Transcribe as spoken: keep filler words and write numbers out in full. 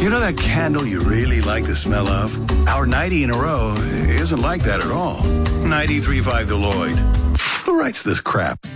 You know that candle you really like the smell of? Our ninety in a row isn't like that at all. ninety-three point five The Lloyd. Who writes this crap?